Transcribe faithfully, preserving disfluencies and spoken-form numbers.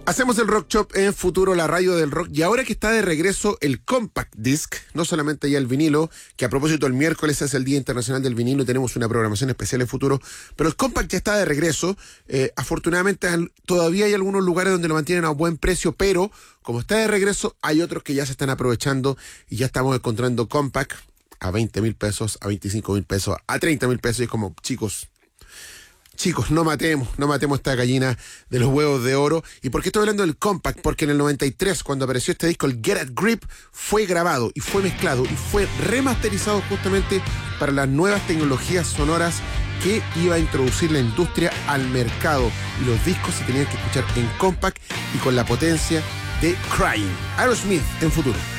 Hacemos el Rock Shop en Futuro, la radio del rock, y ahora que está de regreso el Compact Disc, no solamente ya el vinilo, que a propósito el miércoles es el Día Internacional del Vinilo y tenemos una programación especial en Futuro, pero el Compact ya está de regreso. Eh, afortunadamente todavía hay algunos lugares donde lo mantienen a buen precio, pero como está de regreso hay otros que ya se están aprovechando y ya estamos encontrando Compact a veinte mil pesos, a veinticinco mil pesos, a treinta mil pesos, y es como, chicos... Chicos, no matemos, no matemos esta gallina de los huevos de oro. ¿Y por qué estoy hablando del Compact? Porque en el noventa y tres, cuando apareció este disco, el Get a Grip, fue grabado y fue mezclado y fue remasterizado justamente para las nuevas tecnologías sonoras que iba a introducir la industria al mercado. Y los discos se tenían que escuchar en Compact y con la potencia de Crying. Aerosmith en Futuro.